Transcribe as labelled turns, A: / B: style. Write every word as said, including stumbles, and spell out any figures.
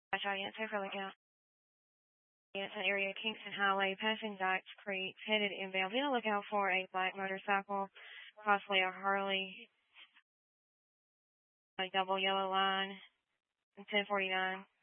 A: Watch audience over lookout. It's an area Kingston Highway, passing Dykes Creek, headed inbound. Be on the lookout for a black motorcycle, possibly a Harley, a double yellow line, and ten forty-nine.